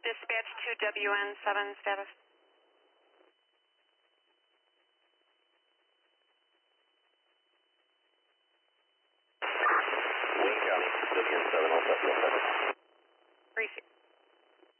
Dispatch to WN7 status. Wayne County, WN7 all set.